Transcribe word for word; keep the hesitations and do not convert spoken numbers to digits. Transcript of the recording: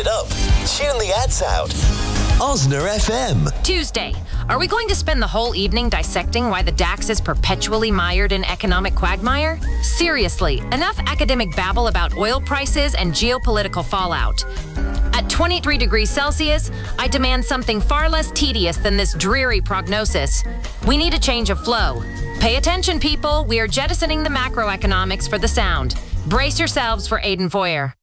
it up. Tune the ads out. Osner F M. Tuesday. Are we going to spend the whole evening dissecting why the DAX is perpetually mired in economic quagmire? Seriously, enough academic babble about oil prices and geopolitical fallout. At twenty-three degrees Celsius, I demand something far less tedious than this dreary prognosis. We need a change of flow. Pay attention, people. We are jettisoning the macroeconomics for the sound. Brace yourselves for Aidan Foyer.